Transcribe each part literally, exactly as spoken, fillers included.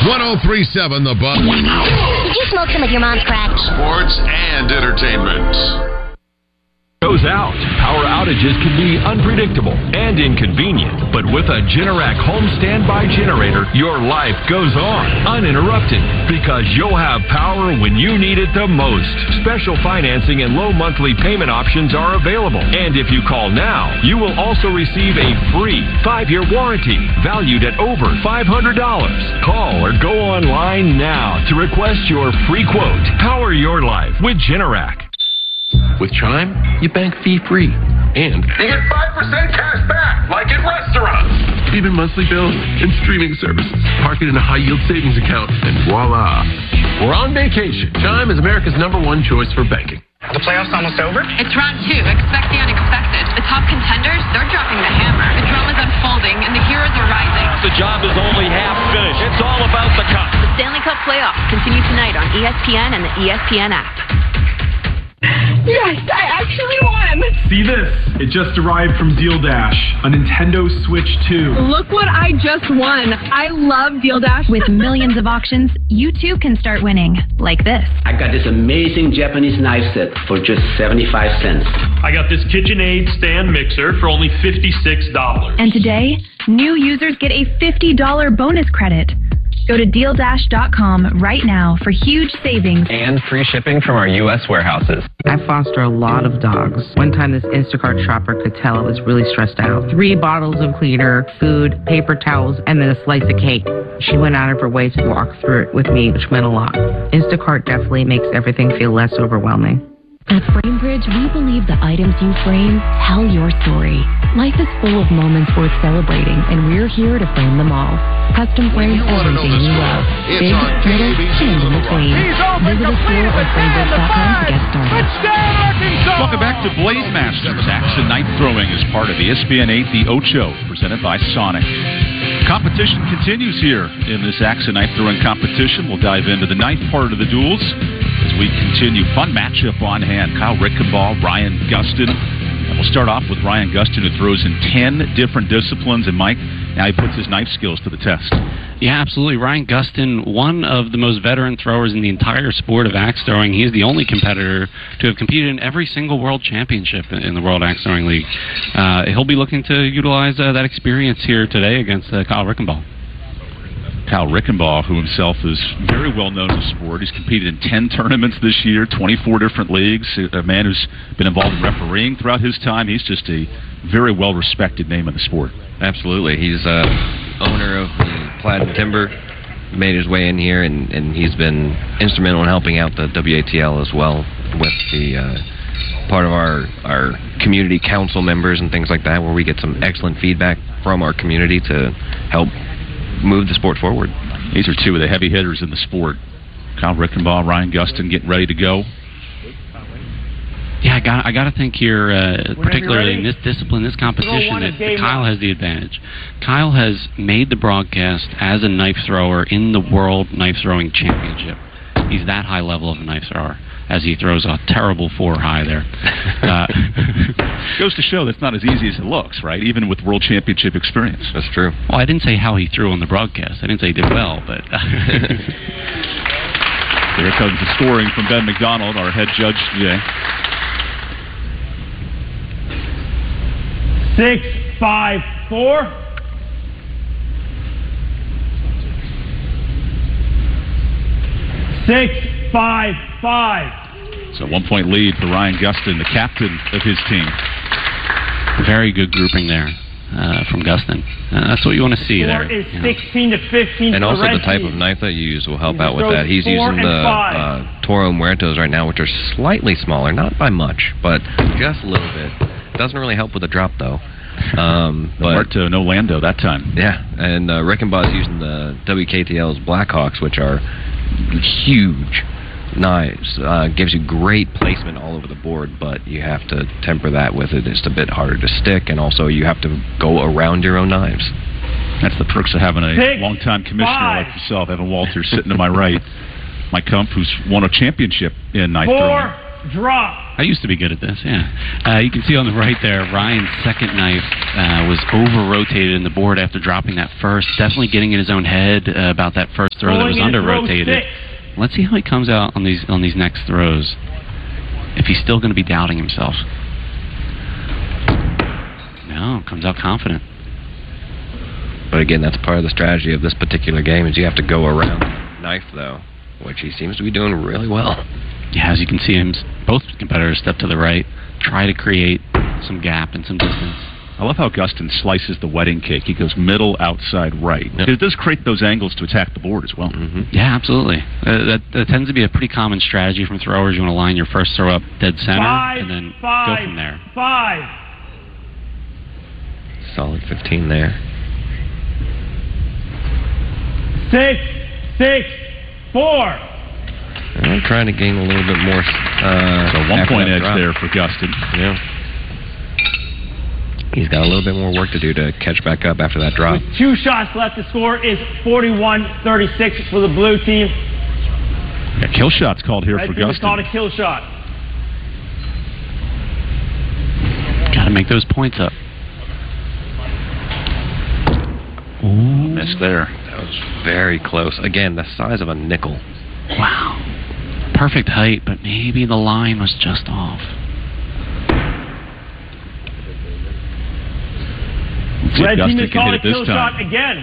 one oh three point seven The Buzz. Did you smoke some of your mom's crack? Sports and entertainment. Goes out. Power outages can be unpredictable and inconvenient, but with a Generac home standby generator, your life goes on uninterrupted because you'll have power when you need it the most. Special financing and low monthly payment options are available, and if you call now, you will also receive a free five-year warranty valued at over five hundred dollars. Call or go online now to request your free quote. Power your life with Generac. With Chime, you bank fee-free, and you get five percent cash back, like at restaurants. Even monthly bills and streaming services. Park it in a high-yield savings account, and voila. We're on vacation. Chime is America's number one choice for banking. The playoffs almost over? It's round two. Expect the unexpected. The top contenders, they're dropping the hammer. The drama's unfolding, and the heroes are rising. The job is only half finished. It's all about the cup. The Stanley Cup playoffs continue tonight on E S P N and the E S P N app. Yes, I actually won! See this? It just arrived from Deal Dash, a Nintendo Switch two. Look what I just won. I love Deal Dash. With millions of auctions, you too can start winning, like this. I got this amazing Japanese knife set for just seventy-five cents. I got this KitchenAid stand mixer for only fifty-six dollars. And today, new users get a fifty dollars bonus credit. Go to deal dash dot com right now for huge savings. And free shipping from our U S warehouses. I foster a lot of dogs. One time this Instacart shopper could tell I was really stressed out. Three bottles of cleaner, food, paper towels, and then a slice of cake. She went out of her way to walk through it with me, which meant a lot. Instacart definitely makes everything feel less overwhelming. At FrameBridge, we believe the items you frame tell your story. Life is full of moments worth celebrating, and we're here to frame them all. Custom frame everything you love. Big, middle, and in between. Visit us here at framebridge dot com to get started. Welcome back to Blade Masters. Action Knife Throwing is part of the E S P N eight The Ocho, presented by Sonic. Competition continues here in this Action Knife Throwing competition. We'll dive into the ninth part of the duels as we continue. Fun matchup on hand. Kyle Rickenbaugh, Ryan Gustin. And we'll start off with Ryan Gustin, who throws in ten different disciplines. And Mike, now he puts his knife skills to the test. Yeah, absolutely. Ryan Gustin, one of the most veteran throwers in the entire sport of axe throwing. He's the only competitor to have competed in every single world championship in the World Axe Throwing League. Uh, he'll be looking to utilize uh, that experience here today against uh, Kyle Rickenbaugh. Kyle Rickenbaugh, who himself is very well known in the sport. He's competed in ten tournaments this year, twenty-four different leagues. A man who's been involved in refereeing throughout his time. He's just a very well-respected name in the sport. Absolutely. He's uh, owner of the Platinum Timber. Made his way in here, and, and he's been instrumental in helping out the W A T L as well with the uh, part of our, our community council members and things like that, where we get some excellent feedback from our community to help move the sport forward. These are two of the heavy hitters in the sport. Kyle Rickenbaugh, Ryan Gustin getting ready to go. Yeah, I got I got to think here, uh, particularly in this discipline, this competition, that, that Kyle has the advantage. Kyle has made the broadcast as a knife thrower in the World Knife Throwing Championship. He's that high level of a knife thrower, as he throws a terrible four high there. Uh, Goes to show that's not as easy as it looks, right? Even with World Championship experience. That's true. Well, I didn't say how he threw on the broadcast. I didn't say he did well, but... Here comes the scoring from Ben McDonald, our head judge today. Six, five, four. Six, five, five. So one point lead for Ryan Gustin, the captain of his team. Very good grouping there uh, from Gustin. Uh, that's what you want to see there. Is sixteen to fifteen. And also the type of knife that you use will help out with that. He's using the uh, Toro Muertos right now, which are slightly smaller, not by much, but just a little bit. Doesn't really help with the drop, though. Um, but Muerto, no Lando that time. Yeah, and uh, Rickenbaugh's using the W K T L's Blackhawks, which are huge knives. Uh, gives you great placement all over the board, but you have to temper that with it. It's a bit harder to stick, and also you have to go around your own knives. That's the perks of having a Six, long-time commissioner five. like yourself, Evan Walters, sitting to my right. Mike Kumpf, who's won a championship in knife Four, throwing. drop. I used to be good at this, yeah. Uh, you can see on the right there, Ryan's second knife uh, was over-rotated in the board after dropping that first. Definitely getting in his own head uh, about that first throw that was under-rotated. Let's see how he comes out on these on these next throws. If he's still going to be doubting himself. No, comes out confident. But again, that's part of the strategy of this particular game is you have to go around knife, though, which he seems to be doing really well. Yeah, as you can see him, both competitors step to the right, try to create some gap and some distance. I love how Gustin slices the wedding cake. He goes middle, outside, right. Yep. It does create those angles to attack the board as well. Mm-hmm. Yeah, absolutely. Uh, that, that tends to be a pretty common strategy from throwers. You want to line your first throw up dead center five, and then five, go from there. Five. Solid fifteen there. Six, six, four. I'm trying to gain a little bit more. Uh, so one point edge drop. there for Gustin. Yeah. He's got a little bit more work to do to catch back up after that drop. With two shots left, the score is forty-one thirty-six for the blue team. Yeah, kill shot's called here Red for team Gustin. is called a kill shot. Got to make those points up. Ooh, missed there. That was very close. Again, the size of a nickel. Wow. Perfect height, but maybe the line was just off. Red team is called a kill shot again.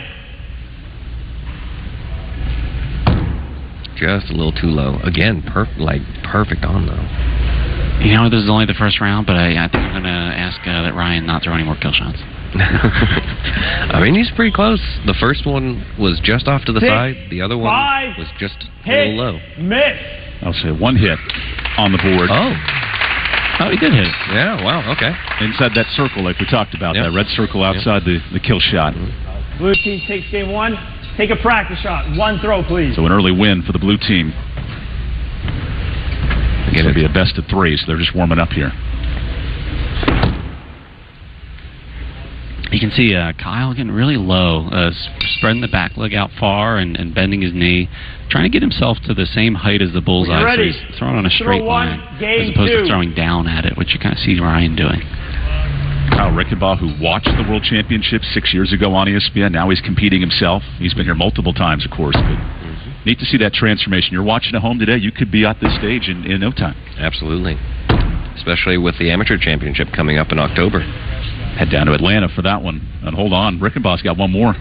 Just a little too low. Again, perf- like perfect on though. You know, this is only the first round, but I, I think I'm going to ask uh, that Ryan not throw any more kill shots. I mean, he's pretty close. The first one was just off to the Six, side. The other one five, was just hit, a little low. Miss. I'll say one hit on the board. Oh. Oh, he did hit it. Yeah, wow, okay. Inside that circle like we talked about, yep. That red circle outside yep. the, the kill shot. Blue team takes game one. Take a practice shot. One throw, please. So an early win for the blue team. It's going to be a best of three, so they're just warming up here. You can see uh, Kyle getting really low, uh, spreading the back leg out far and, and bending his knee, trying to get himself to the same height as the bullseye. So he's throwing on a straight line as opposed two. to throwing down at it, which you kind of see Ryan doing. Kyle Rickenbaugh, who watched the World Championship six years ago on E S P N, now he's competing himself. He's been here multiple times, of course, but mm-hmm. neat to see that transformation. You're watching at home today, you could be at this stage in, in no time. Absolutely. Especially with the Amateur Championship coming up in October. Head down to Atlanta for that one. And hold on, Rickenbaugh's got one more.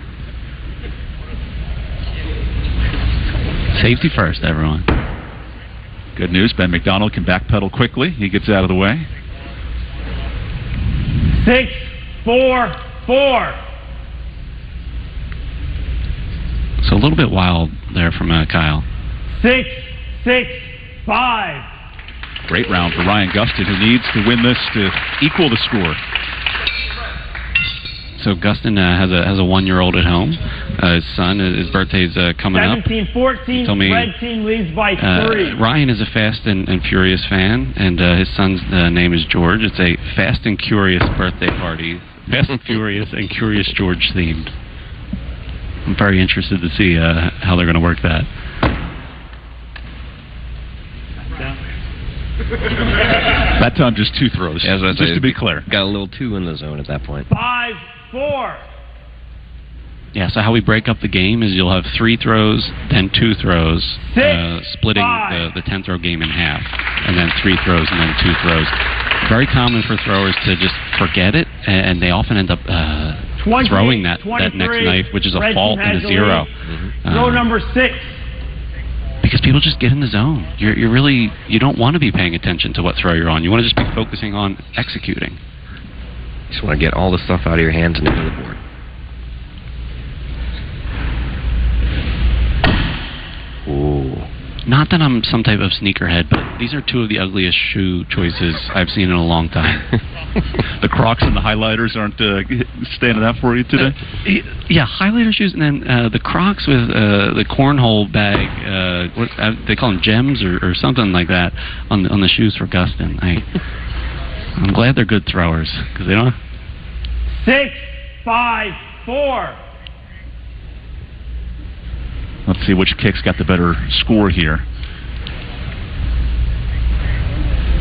Safety first, everyone. Good news, Ben McDonald can backpedal quickly. He gets out of the way. Six, four, four. So a little bit wild there from uh, Kyle. Six, six, five. Great round for Ryan Gustin, who needs to win this to equal the score. So Gustin uh, has a has a one-year-old at home. Uh, his son, his birthday's uh, coming up. seventeen fourteen, me, red team leads by uh, three. Ryan is a Fast and, and Furious fan, and uh, his son's uh, name is George. It's a Fast and Curious birthday party. Fast and Furious and Curious George themed. I'm very interested to see uh, how they're going to work that. That time, just two throws. Yeah, just say, to be clear. Got a little two in the zone at that point. Five, four. Yeah, so how we break up the game is you'll have three throws, then two throws, Six, uh, splitting the, the ten-throw game in half, and then three throws and then two throws. Very common for throwers to just forget it, and they often end up uh, throwing that, that next knife, which is a fault and a zero. Mm-hmm. Throw um, number six. Because people just get in the zone. You're, you're really, you don't want to be paying attention to what throw you're on. You want to just be focusing on executing. You just want to get all the stuff out of your hands and into the board. Ooh. Not that I'm some type of sneakerhead, but these are two of the ugliest shoe choices I've seen in a long time. The Crocs and the highlighters aren't uh, standing out for you today? Uh, yeah, highlighter shoes, and then uh, the Crocs with uh, the cornhole bag. Uh, what, uh, they call them gems or, or something like that on the, on the shoes for Gustin. I, I'm glad they're good throwers because they don't. Six, five, four. Let's see which kick's got the better score here.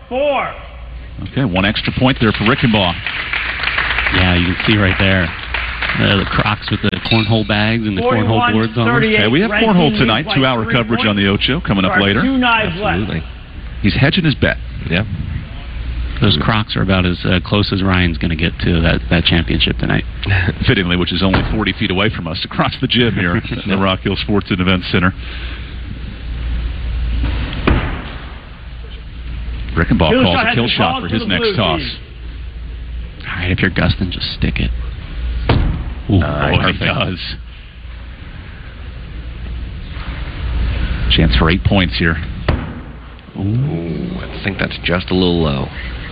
four. Okay, one extra point there for Rickenbaugh. Yeah, you can see right there. Uh, the Crocs with the cornhole bags and the cornhole boards on them. Okay, we have cornhole tonight. Two-hour coverage on the Ocho coming up later. Two knives Absolutely. left. He's hedging his bet. Yeah. Those Crocs are about as uh, close as Ryan's going to get to that, that championship tonight. Fittingly, which is only forty feet away from us, across the gym here at the Rock Hill Sports and Events Center. Rickenbaugh Kill calls shot a has kill been shot called for to his the next blue toss. team. All right, if you're Gustin, just stick it. Ooh, Uh, oh, he does. Chance for eight points here. Ooh, I think that's just a little low.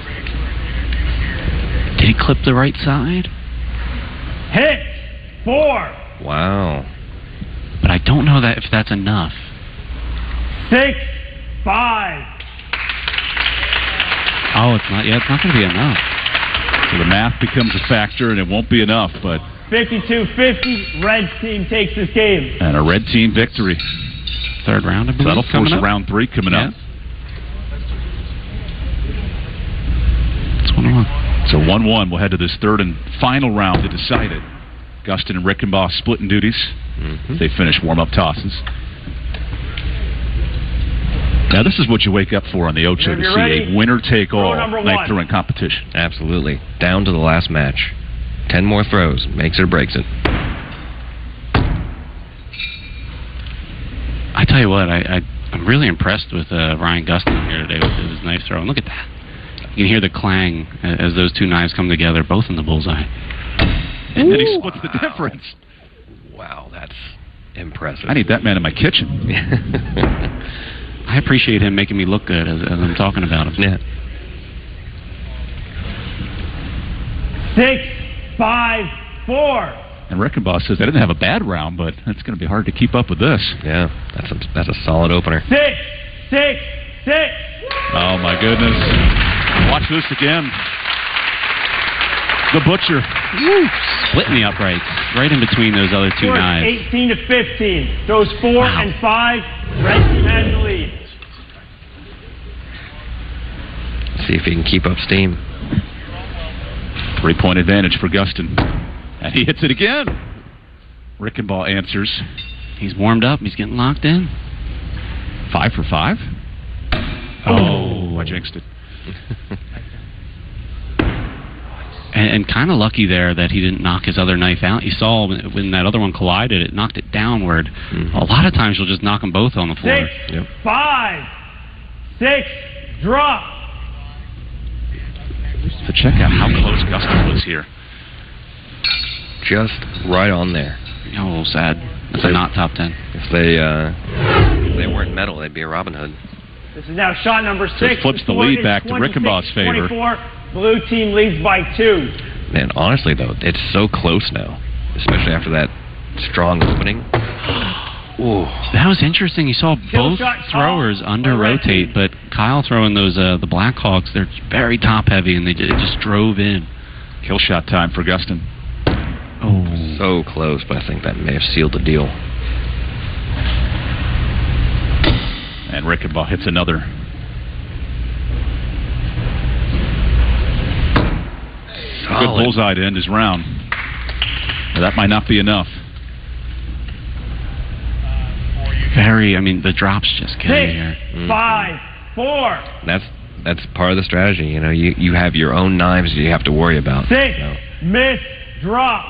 Did he clip the right side? Hit. Four. Wow. But I don't know that if that's enough. Six. Five. Oh, it's not. Yeah, it's not going to be enough. So the math becomes a factor, and it won't be enough, but... fifty-two fifty. Red team takes this game. And a red team victory. Third round, I believe. So that'll force up. round three coming yeah. up. It's one one. So one one. We'll head to this third and final round to decide it. Gustin and Rickenbaugh splitting duties. Mm-hmm. They finish warm-up tosses. Now, this is what you wake up for on the Ocho, to see ready, a winner-take-all night throwing competition. Absolutely. Down to the last match. Ten more throws. Makes it or breaks it. I tell you what, I, I, I'm really impressed with uh, Ryan Gustin here today with his knife throw. And look at that. You can hear the clang as those two knives come together, both in the bullseye. And Ooh. Then he splits the difference. Wow, that's impressive. I need that man in my kitchen. I appreciate him making me look good as, as I'm talking about him. Yeah. Six, five, four. And Rickenbaugh says, I didn't have a bad round, but it's going to be hard to keep up with this. Yeah, that's a, that's a solid opener. Six, six, six. Oh, my goodness. Watch this again. The Butcher. Woo. Splitting the uprights right in between those other two Scores knives. eighteen to fifteen. Those four Wow. and five. Red team has the lead. See if he can keep up steam. Three-point advantage for Gustin. And he hits it again. Rickenbaugh answers. He's warmed up. He's getting locked in. Five for five. Oh, I jinxed it. and and kind of lucky there that he didn't knock his other knife out. You saw when, when that other one collided, it knocked it downward. Mm-hmm. A lot of times you'll just knock them both on the floor. Six, yep. five, six, drop. So check out how close Gustin was here. Just right on there. Oh, sad. That's they, a not top ten. If they uh, if they weren't metal, they'd be a Robin Hood. This is now shot number six. So it flips the lead back to Rickenbaugh's favor. Blue team leads by two. Man, honestly, though, it's so close now, especially after that strong opening. Ooh. That was interesting. You saw Kill both throwers under rotate, but Kyle throwing those uh, the Blackhawks, they're very top heavy, and they just, it just drove in. Kill shot time for Gustin. Oh, so close, but I think that may have sealed the deal. And Rickenbaugh hits another. Solid. Good bullseye to end his round. Well, that might not be enough. Very, I mean, the drops just get Six, here. Mm-hmm. Five, four. That's that's part of the strategy. You know, you, you have your own knives you have to worry about. Six, so. Miss, drop.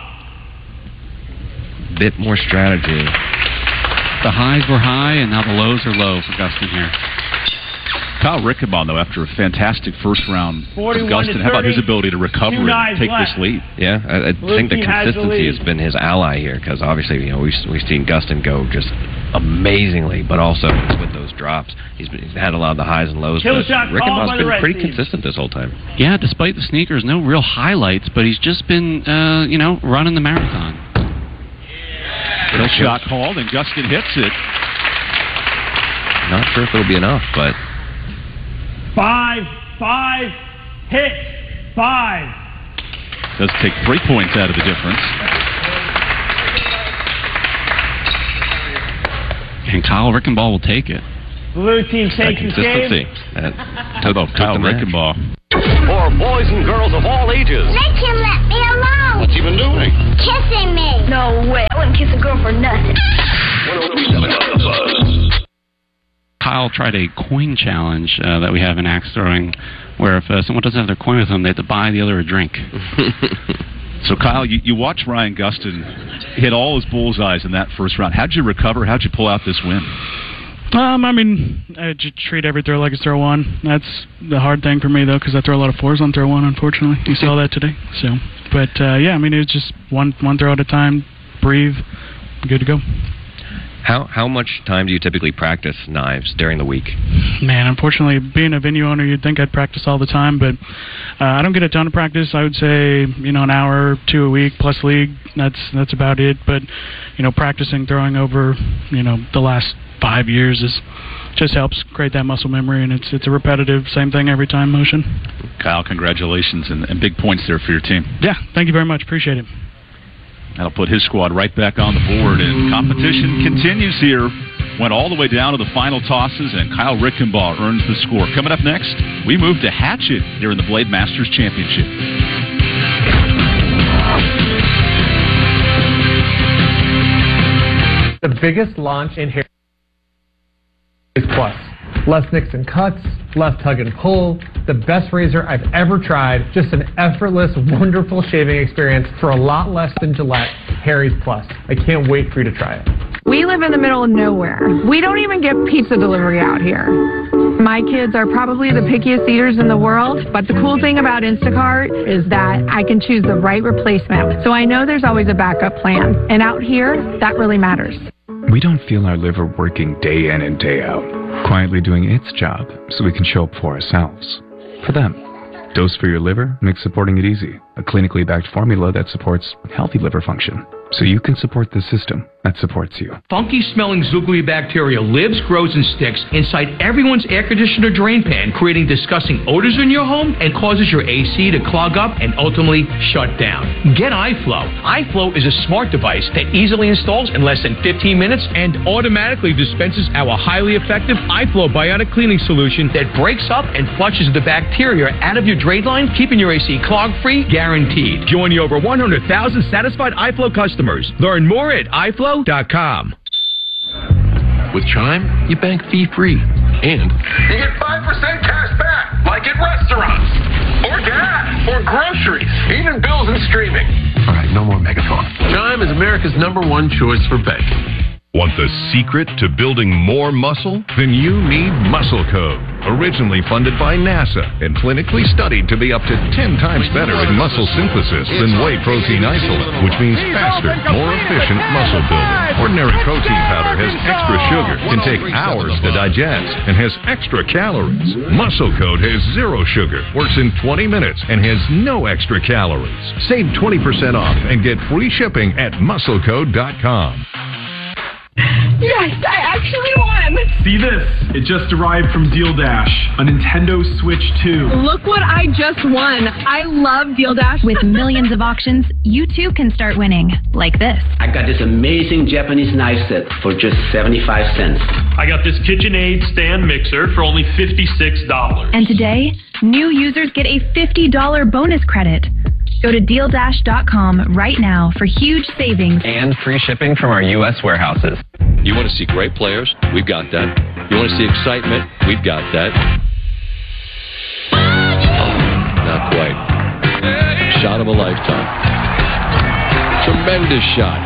Bit more strategy. The highs were high, and now the lows are low for Gustin here. Kyle Rickenbaugh, though, after a fantastic first round from Gustin, how about his ability to recover and take left. this lead? Yeah, I, I think the consistency has, the has been his ally here, because obviously, you know, we've, we've seen Gustin go just amazingly, but also with those drops, he's, been, he's had a lot of the highs and lows. Kill but shot Rickenbaugh's been pretty team. consistent this whole time. Yeah, despite the sneakers, no real highlights, but he's just been, uh, you know, running the marathon. Kill shot called, and Gustin hits it. Not sure if it'll be enough, but... Five, five, hit, five. Does take three points out of the difference. And Kyle Rickenbaugh will take it. Blue team takes this game. That took off Kyle Rickenbaugh. For boys and girls of all ages. Make him let me alone. What's he been doing? Kissing me. No way. I wouldn't kiss a girl for nothing. Kyle tried a coin challenge uh, that we have in axe throwing, where if uh, someone doesn't have their coin with them, they have to buy the other a drink. So, Kyle, you, you watch Ryan Gustin hit all his bullseyes in that first round. How'd you recover? How'd you pull out this win? Um, I mean, I just treat every throw like it's throw one. That's the hard thing for me, though, because I throw a lot of fours on throw one, unfortunately. You saw that today. So, But, uh, yeah, I mean, it was just one one throw at a time, breathe, good to go. How how much time do you typically practice knives during the week? Man, unfortunately, being a venue owner, you'd think I'd practice all the time, but uh, I don't get a ton of practice. I would say, you know, an hour, two a week plus league. That's that's about it. But, you know, practicing throwing over, you know, the last five years is just helps create that muscle memory, and it's it's a repetitive, same thing every time motion. Kyle, congratulations and, and big points there for your team. Yeah, thank you very much. Appreciate it. That'll put his squad right back on the board, and competition continues here. Went all the way down to the final tosses, and Kyle Rickenbaugh earns the score. Coming up next, we move to Hatchet here in the Blade Masters Championship. The biggest launch in here is Plus. Less nicks and cuts, less tug and pull, the best razor I've ever tried, just an effortless, wonderful shaving experience for a lot less than Gillette. Harry's Plus. I can't wait for you to try it. We live in the middle of nowhere. We don't even get pizza delivery out here. My kids are probably the pickiest eaters in the world, but the cool thing about Instacart is that I can choose the right replacement. So I know there's always a backup plan. And out here, that really matters. We don't feel our liver working day in and day out, quietly doing its job so we can show up for ourselves. For them. Dose for your liver makes supporting it easy. A clinically backed formula that supports healthy liver function. So you can support the system that supports you. Funky-smelling Zooglea bacteria lives, grows, and sticks inside everyone's air conditioner drain pan, creating disgusting odors in your home and causes your A C to clog up and ultimately shut down. Get iFlow. iFlow is a smart device that easily installs in less than fifteen minutes and automatically dispenses our highly effective iFlow Bionic Cleaning Solution that breaks up and flushes the bacteria out of your drain line, keeping your A C clog-free, guaranteed. Join the over one hundred thousand satisfied iFlow customers. Learn more at i flow dot com. With Chime, you bank fee-free. And you get five percent cash back, like at restaurants, or gas, or groceries, even bills and streaming. All right, no more megaphone. Chime is America's number one choice for banking. Want the secret to building more muscle? Then you need Muscle Code. Originally funded by NASA and clinically studied to be up to ten times better in muscle synthesis than whey protein isolate, which means faster, more efficient muscle building. Ordinary protein powder has extra sugar, can take hours to digest, and has extra calories. Muscle Code has zero sugar, works in twenty minutes, and has no extra calories. Save twenty percent off and get free shipping at muscle code dot com. Yes, I actually won! See this? It just arrived from Deal Dash, a Nintendo Switch two. Look what I just won. I love Deal Dash. With millions of auctions, you too can start winning, like this. I got this amazing Japanese knife set for just seventy-five cents. I got this KitchenAid stand mixer for only fifty-six dollars. And today, new users get a fifty dollars bonus credit. Go to deal dash dot com right now for huge savings and free shipping from our U S warehouses. You want to see great players? We've got that. You want to see excitement? We've got that. Oh, not quite. Shot of a lifetime. Tremendous shot.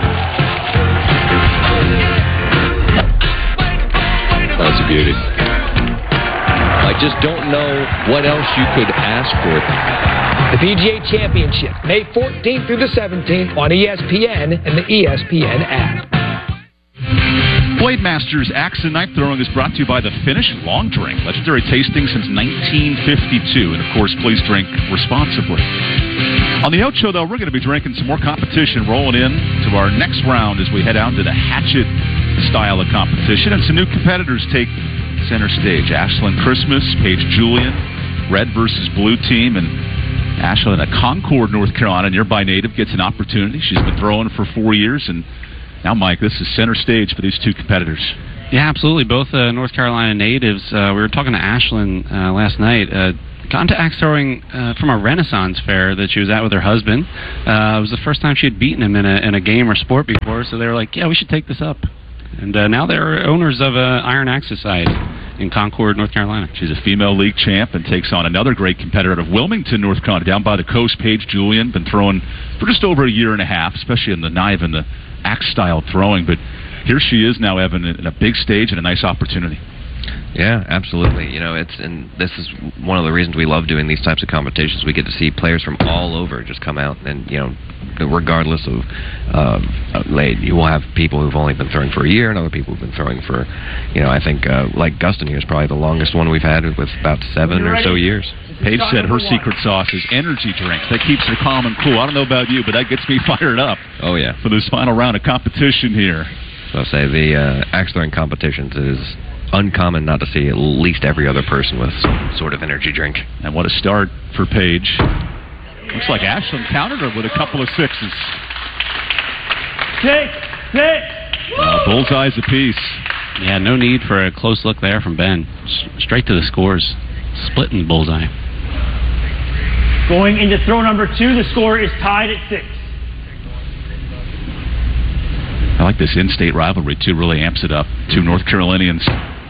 That's a beauty. I just don't know what else you could ask for. The P G A Championship, May fourteenth through the seventeenth on E S P N and the E S P N app. Blade Masters Axe and Knife Throwing is brought to you by the Finnish Long Drink. Legendary tasting since nineteen fifty-two. And, of course, please drink responsibly. On the Ocho, though, we're going to be drinking some more competition, rolling in to our next round as we head out to the Hatchet style of competition. And some new competitors take center stage. Ashlyn Christmas, Paige Julian, red versus blue team. And Ashlyn, a Concord, North Carolina, nearby native, gets an opportunity. She's been throwing for four years and Now, Mike, this is center stage for these two competitors. Yeah, absolutely. Both uh, North Carolina natives. Uh, we were talking to Ashlyn uh, last night. Uh, got into axe throwing uh, from a Renaissance fair that she was at with her husband. Uh, it was the first time she had beaten him in a, in a game or sport before, so they were like, yeah, we should take this up. And uh, now they're owners of uh, Iron Axe Society in Concord, North Carolina. She's a female league champ and takes on another great competitor out of Wilmington, North Carolina, down by the coast, Paige Julian. Been throwing for just over a year and a half, especially in the knife and the axe-style throwing. But here she is now, Evan, in a big stage and a nice opportunity. Yeah, absolutely. You know, it's and this is one of the reasons we love doing these types of competitions. We get to see players from all over just come out, and you know, regardless of, um, like, you will have people who've only been throwing for a year, and other people who've been throwing for, you know, I think uh, like Gustin here is probably the longest one we've had with about seven or so years. Paige said her secret sauce is energy drinks. That keeps her calm and cool. I don't know about you, but that gets me fired up. Oh yeah, for this final round of competition here. So I'll say the uh, axe throwing competitions is uncommon not to see at least every other person with some sort of energy drink. And what a start for Paige. Looks like Ashlyn countered her with a couple of sixes. Six, six. Uh, bullseyes apiece. Yeah, no need for a close look there from Ben. S- straight to the scores. Splitting bullseye. Going into throw number two, the score is tied at six. I like this in-state rivalry, too. Really amps it up. Two North Carolinians.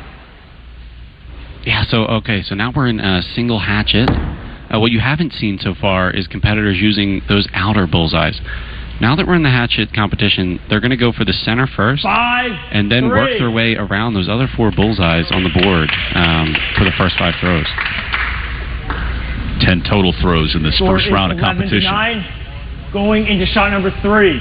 Yeah, so, okay, so now we're in a single hatchet. Uh, what you haven't seen so far is competitors using those outer bullseyes. Now that we're in the hatchet competition, they're going to go for the center first, five, and then three. work their way around those other four bullseyes on the board um, for the first five throws. Ten total throws in this Score first round of competition. Nine, going into shot number three.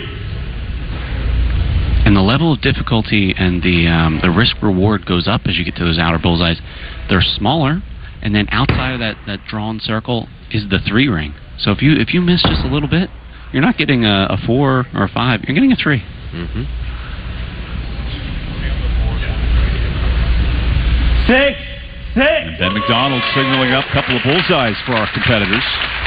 And the level of difficulty and the um, the risk reward goes up as you get to those outer bullseyes. They're smaller, and then outside of that, that drawn circle is the three ring. So if you if you miss just a little bit, you're not getting a, a four or a five. You're getting a three. Mm-hmm. Six, six. And Ben McDonald signaling up a couple of bullseyes for our competitors.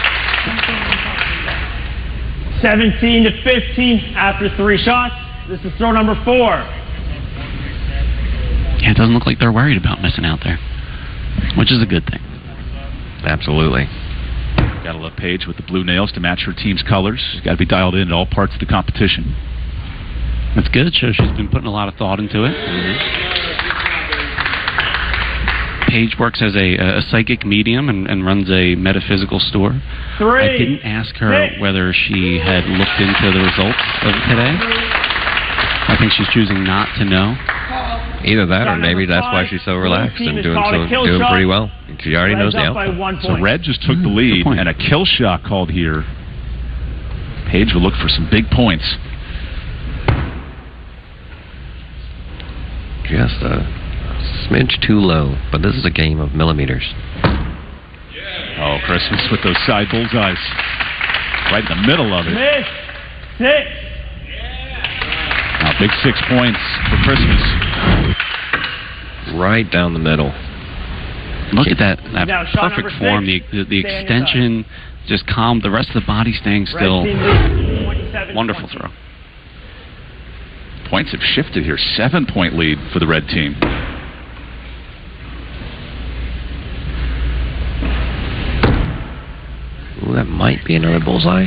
seventeen to fifteen after three shots. This is throw number four. Yeah, it doesn't look like they're worried about missing out there, which is a good thing. Absolutely. Got to love Paige with the blue nails to match her team's colors. She's got to be dialed in at all parts of the competition. That's good. It shows she's been putting a lot of thought into it. Mm-hmm. Paige works as a, a psychic medium and, and runs a metaphysical store. Three, I didn't ask her six. whether she had looked into the results of today. I think she's choosing not to know. Either that, or maybe that's why she's so relaxed and doing so doing pretty well. She already knows the outcome. So Red just took the lead, and a kill shot called here. Paige will look for some big points. Just a smidge too low, but this is a game of millimeters. Oh, Christmas with those side bullseyes. Right in the middle of it. Miss. Six. Now, big six points for Christmas. Right down the middle. Look at that, that Now, shot perfect number form. six. The, the, the Stay on your extension, just calm. The rest of the body staying still. Red team leads twenty-seven Wonderful twenty. throw. Points have shifted here. Seven-point lead for the Red team. Ooh, that might be another bullseye.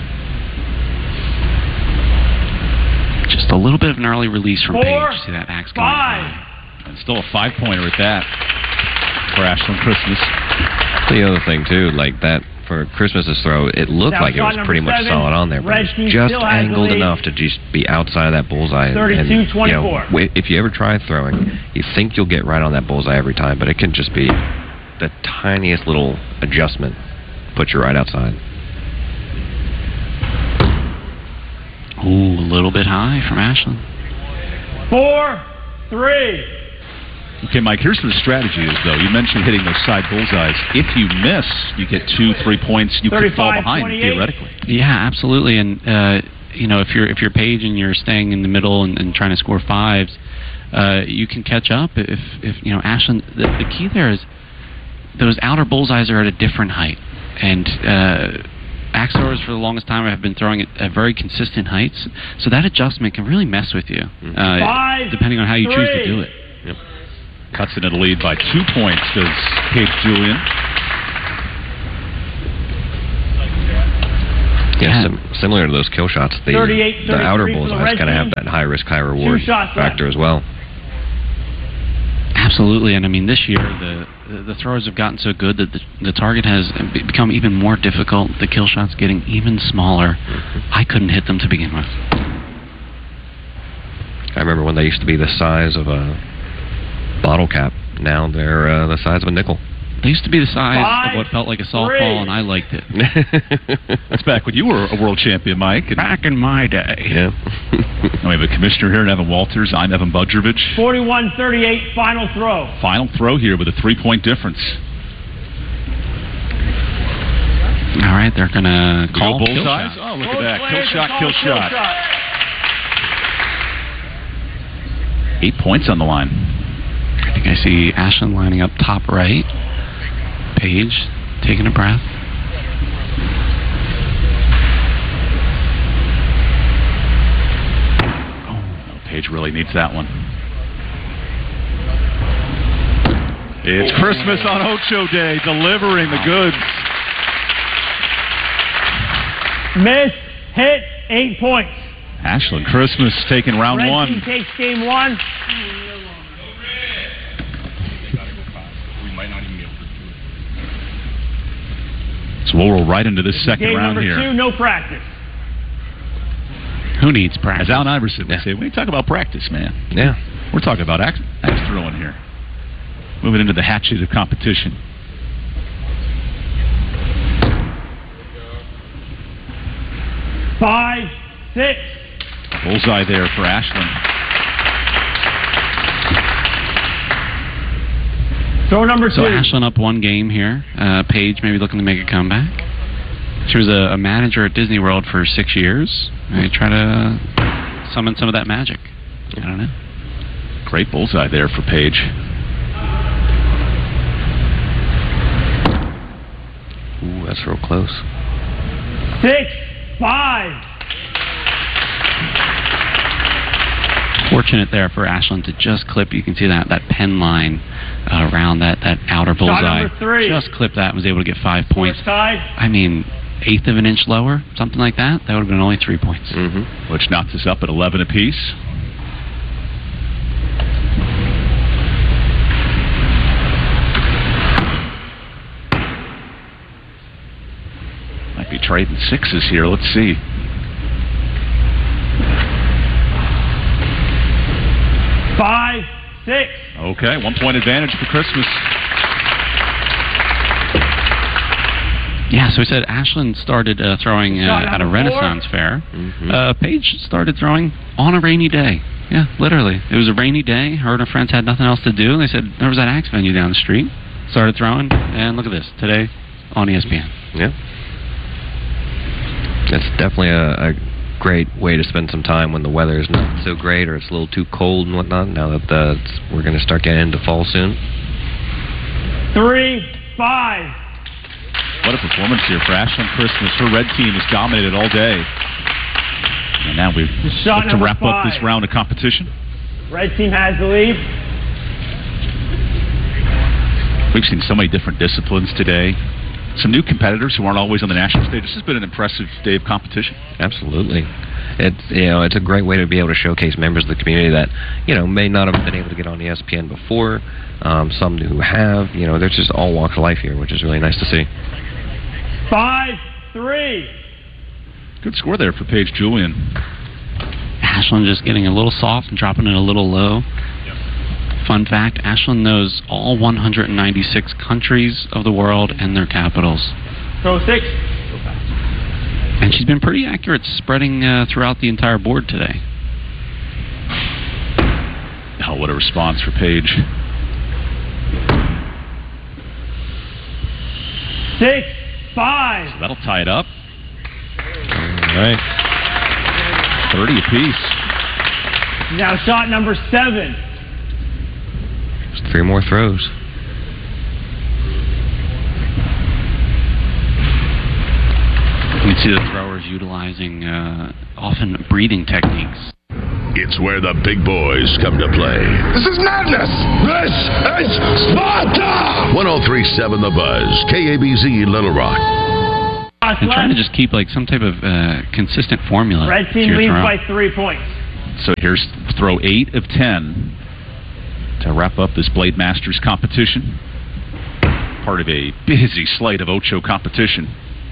Just a little bit of an early release from Four, Paige. See that axe going five. high. And still a five-pointer at that for Ashlyn Christmas. The other thing, too, like that for Christmas's throw, it looked Now like it was shot pretty number much seven, solid on there, but Red it team was just still has the angled lead. enough to just be outside of that bullseye. And, thirty-two twenty-four. you know, w- if you ever try throwing, you think you'll get right on that bullseye every time, but it can just be the tiniest little adjustment put you right outside. Ooh, a little bit high from Ashlyn. Four, three. Okay, Mike, here's what the strategy is, though. You mentioned hitting those side bullseyes. If you miss, you get two, three points. You could fall behind, theoretically. Yeah, absolutely. And, uh, you know, if you're if you're Paige and you're staying in the middle and, and trying to score fives, uh, you can catch up. If, if you know, Ashlyn, the, the key there is those outer bullseyes are at a different height. And uh, axe throwers for the longest time have been throwing at, at very consistent heights, so that adjustment can really mess with you, uh, Five, depending on how you three. choose to do it. Yep. Cuts into the lead by two points, does Paige Julian. Yeah, sim- similar to those kill shots, the, thirty-eight, the outer thirty-three for the bullseyes red kind of team. have that high risk, high reward Two shots factor left. as well. Absolutely, and I mean this year the the, the throwers have gotten so good that the, the target has be- become even more difficult. The kill shots getting even smaller. I couldn't hit them to begin with. I remember when they used to be the size of a bottle cap. Now they're uh, the size of a nickel. They used to be the size Five, of what felt like a softball, three. and I liked it. That's back when you were a world champion, Mike. And Back in my day. Yeah. we have a commissioner here, Evan Walters. I'm Evan Budrovich. forty-one thirty-eight, final throw. Final throw here with a three-point difference. All right, they're going to We call go kill bullseyes? shot. Oh, look Both at that. Kill players shot, are kill called shot. Eight points on the line. I think I see Ashlyn lining up top right. Paige taking a breath. Oh, Paige really needs that one. It's Christmas on Ocho Day, delivering the goods. Miss, hit, eight points. Ashlyn Christmas taking round Red one. team takes game one. So we'll roll right into this second Game round number here. two, no practice. Who needs practice? As Alan Iverson would say, we talk about practice, man. Yeah. We're talking about axe, axe throwing here. Moving into the hatchet of competition. Five, six. Bullseye there for Ashlyn. Throw number two. So Ashlyn up one game here. Uh, Paige maybe looking to make a comeback. She was a, a manager at Disney World for six years. I try to summon some of that magic. I don't know. Great bullseye there for Paige. Ooh, that's real close. Six, five. Fortunate there for Ashlyn to just clip. You can see that that pen line uh, around that, that outer bullseye. number three. Just clipped that and was able to get five points. Fourth tied. I mean, eighth of an inch lower, something like that. That would have been only three points. Mm-hmm. Which knocks us up at eleven apiece. Might be trading sixes here. Let's see. Five, six. Okay, one point advantage for Christmas. Yeah, so we said Ashlyn started uh, throwing uh, Shot at a number Renaissance four. fair. Mm-hmm. Uh, Paige started throwing on a rainy day. Yeah, literally. It was a rainy day. Her and her friends had nothing else to do. They said, there was that axe venue down the street. Started throwing, and look at this. Today on E S P N. Yeah. That's definitely a, a great way to spend some time when the weather is not so great or it's a little too cold and whatnot. Now that uh, it's, we're going to start getting into fall soon. Three, five. What a performance here for Ashlyn Christmas. Her red team has dominated all day. And now we Shot look to number wrap up five. this round of competition. Red team has the lead. We've seen so many different disciplines today. Some new competitors who aren't always on the national stage. This has been an impressive day of competition. Absolutely. It's you know it's a great way to be able to showcase members of the community that you know may not have been able to get on E S P N before. Um, some who have. You know, there's just all walks of life here, which is really nice to see. Five, three. Good score there for Paige Julian. Ashlyn just getting a little soft and dropping it a little low. Fun fact, Ashlyn knows all one hundred ninety-six countries of the world and their capitals. Throw six. And she's been pretty accurate spreading uh, throughout the entire board today. Oh, what a response for Paige. Six, five. So that'll tie it up. All right. thirty apiece. Now shot number seven. Just three more throws. You see the throwers utilizing uh, often breathing techniques. It's where the big boys come to play. This is madness! This is Sparta! one oh three point seven The Buzz, K A B Z Little Rock. I'm trying to just keep like some type of uh, consistent formula. Red team leads by three points. So here's throw eight of ten to wrap up this Blade Masters competition. Part of a busy slate of Ocho competition.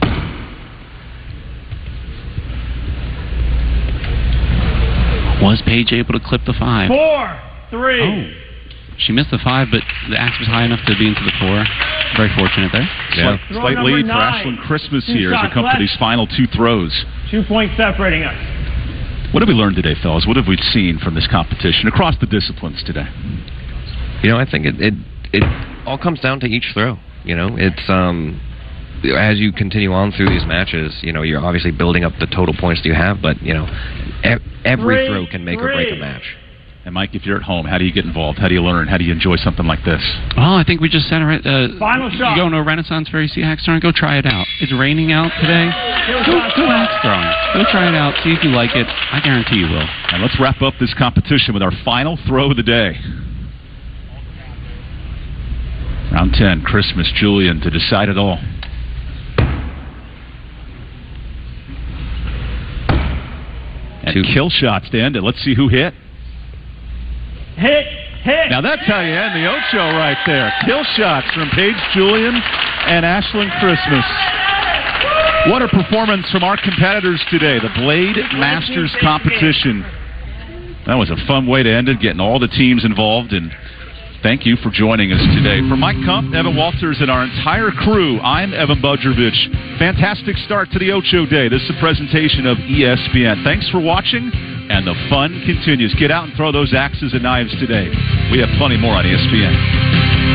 Was Paige able to clip the five? Four, three. Oh. She missed the five, but the axe was high enough to be into the four. Very fortunate there. Yeah. Slight, slight lead for Ashlyn Christmas Two here as the company's left. final two throws. Two points separating us. What have we learned today, fellas? What have we seen from this competition across the disciplines today? You know, I think it it, it all comes down to each throw. You know, it's um as you continue on through these matches, you know, you're obviously building up the total points that you have, but you know, e- every Three, throw can make three. or break a match. And Mike, if you're at home, how do you get involved? How do you learn? How do you enjoy something like this? Well, I think we just said it. Uh, Final shot. You go into a Renaissance Fair, you see axe throwing, go try it out. It's raining out today. Go, go axe throwing. Go try it out. See if you like it. I guarantee you will. And let's wrap up this competition with our final throw of the day. Round ten, Christmas, Julian to decide it all. And two kill shots to end it. Let's see who hit. Hit, hit. Now that's how you end the Ocho right there. Kill shots from Paige Julian and Ashlyn Christmas. What a performance from our competitors today. The Blade Masters competition. That was a fun way to end it, getting all the teams involved, and thank you for joining us today. For Mike Kump, Evan Walters, and our entire crew, I'm Evan Budrovich. Fantastic start to the Ocho Day. This is a presentation of E S P N. Thanks for watching, and the fun continues. Get out and throw those axes and knives today. We have plenty more on E S P N.